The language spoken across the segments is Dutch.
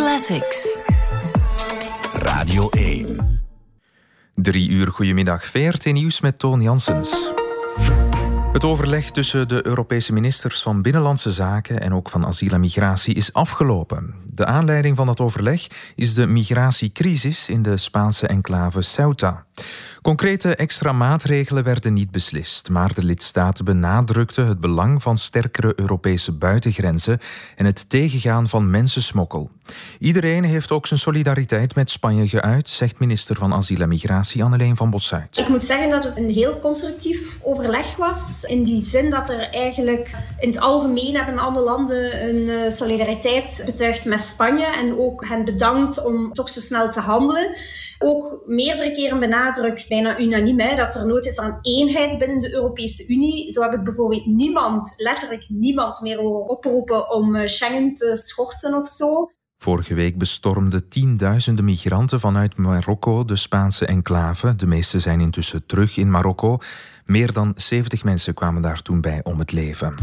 Classics. Radio 1. 3 uur, goedemiddag. VRT Nieuws met Toon Janssens. Het overleg tussen de Europese ministers van Binnenlandse Zaken en ook van asiel en migratie is afgelopen. De aanleiding van dat overleg is de migratiecrisis in de Spaanse enclave Ceuta. Concrete extra maatregelen werden niet beslist, maar de lidstaten benadrukten het belang van sterkere Europese buitengrenzen en het tegengaan van mensensmokkel. Iedereen heeft ook zijn solidariteit met Spanje geuit, zegt minister van Asiel en Migratie Anneleen van Bossuyt. Ik moet zeggen dat het een heel constructief overleg was. In die zin dat er eigenlijk in het algemeen hebben alle landen een solidariteit betuigd met Spanje en ook hen bedankt om toch zo snel te handelen. Ook meerdere keren benadrukt, bijna unaniem, dat er nood is aan eenheid binnen de Europese Unie. Zo heb ik bijvoorbeeld letterlijk niemand meer horen oproepen om Schengen te schorsen of zo. Vorige week bestormden tienduizenden migranten vanuit Marokko de Spaanse enclave. De meeste zijn intussen terug in Marokko. Meer dan 70 mensen kwamen daar toen bij om het leven.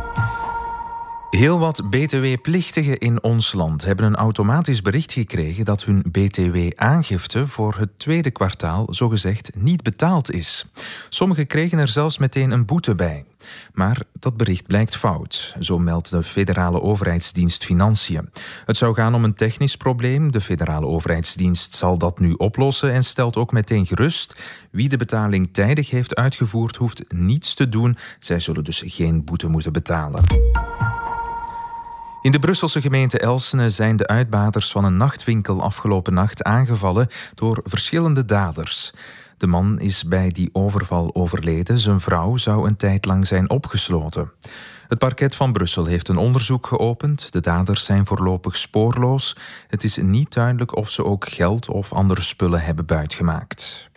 Heel wat btw-plichtigen in ons land hebben een automatisch bericht gekregen dat hun btw-aangifte voor het tweede kwartaal zogezegd niet betaald is. Sommigen kregen er zelfs meteen een boete bij. Maar dat bericht blijkt fout, zo meldt de Federale Overheidsdienst Financiën. Het zou gaan om een technisch probleem. De Federale Overheidsdienst zal dat nu oplossen en stelt ook meteen gerust. Wie de betaling tijdig heeft uitgevoerd, hoeft niets te doen. Zij zullen dus geen boete moeten betalen. In de Brusselse gemeente Elsene zijn de uitbaters van een nachtwinkel afgelopen nacht aangevallen door verschillende daders. De man is bij die overval overleden. Zijn vrouw zou een tijd lang zijn opgesloten. Het parket van Brussel heeft een onderzoek geopend. De daders zijn voorlopig spoorloos. Het is niet duidelijk of ze ook geld of andere spullen hebben buitgemaakt.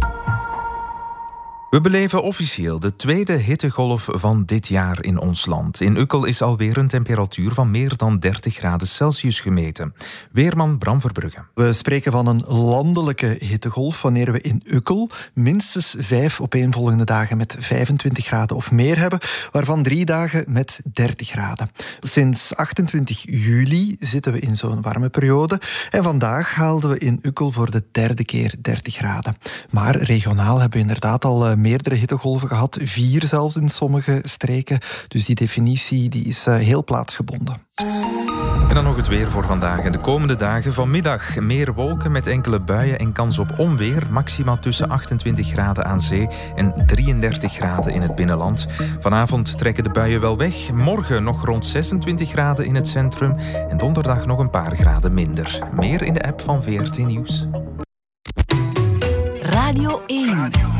We beleven officieel de tweede hittegolf van dit jaar in ons land. In Ukkel is alweer een temperatuur van meer dan 30 graden Celsius gemeten. Weerman Bram Verbrugge. We spreken van een landelijke hittegolf wanneer we in Ukkel minstens 5 opeenvolgende dagen met 25 graden of meer hebben, waarvan 3 dagen met 30 graden. Sinds 28 juli zitten we in zo'n warme periode en vandaag haalden we in Ukkel voor de 3e keer 30 graden. Maar regionaal hebben we inderdaad al meerdere hittegolven gehad, 4 zelfs in sommige streken. Dus die definitie die is heel plaatsgebonden. En dan nog het weer voor vandaag en de komende dagen. Vanmiddag meer wolken met enkele buien en kans op onweer. Maximaal tussen 28 graden aan zee en 33 graden in het binnenland. Vanavond trekken de buien wel weg. Morgen nog rond 26 graden in het centrum. En donderdag nog een paar graden minder. Meer in de app van VRT Nieuws. Radio 1.